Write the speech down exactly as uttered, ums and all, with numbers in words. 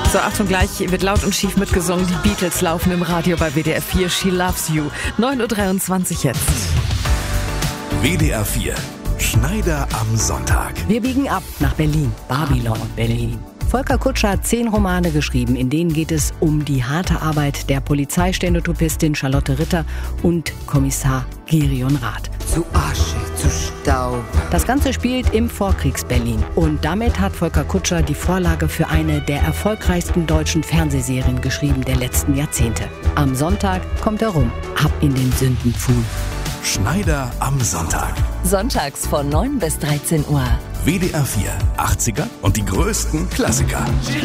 So, Achtung, gleich wird laut und schief mitgesungen. Die Beatles laufen im Radio bei W D R vier. She Loves You. neun Uhr dreiundzwanzig jetzt. W D R vier. Schneider am Sonntag. Wir biegen ab nach Berlin. Babylon, Berlin. Volker Kutscher hat zehn Romane geschrieben, in denen geht es um die harte Arbeit der Polizeistenottypistin Charlotte Ritter und Kommissar Gerion Rath. Zu Asche, zu Staub. Das Ganze spielt im Vorkriegs-Berlin. Und damit hat Volker Kutscher die Vorlage für eine der erfolgreichsten deutschen Fernsehserien geschrieben der letzten Jahrzehnte. Am Sonntag kommt er rum. Ab in den Sündenpfuhl. Schneider am Sonntag. Sonntags von neun bis dreizehn Uhr. W D R vier. achtziger und die größten Klassiker.